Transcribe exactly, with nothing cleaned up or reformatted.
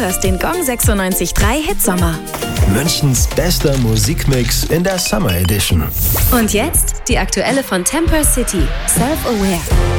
hörst den Gong sechsundneunzig Komma drei Hit Sommer. Münchens bester Musikmix in der Summer Edition. Und jetzt die aktuelle von Temper City, Self-Aware.